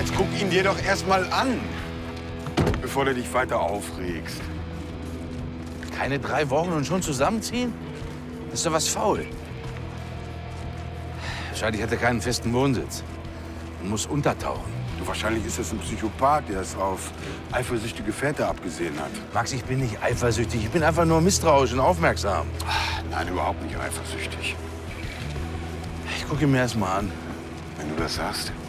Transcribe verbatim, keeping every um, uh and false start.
Jetzt guck ihn dir doch erst mal an, bevor du dich weiter aufregst. Keine drei Wochen und schon zusammenziehen? Das ist doch was faul. Wahrscheinlich hat er keinen festen Wohnsitz und muss untertauchen. Du, wahrscheinlich ist das ein Psychopath, der es auf eifersüchtige Väter abgesehen hat. Max, ich bin nicht eifersüchtig. Ich bin einfach nur misstrauisch und aufmerksam. Nein, überhaupt nicht eifersüchtig. Ich gucke ihn mir erst mal an. Wenn du das sagst.